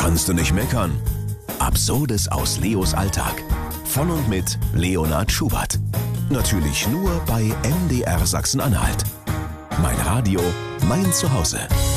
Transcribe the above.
Kannst du nicht meckern. Absurdes aus Leos Alltag. Von und mit Leonhard Schubert. Natürlich nur bei MDR Sachsen-Anhalt. Mein Radio, mein Zuhause.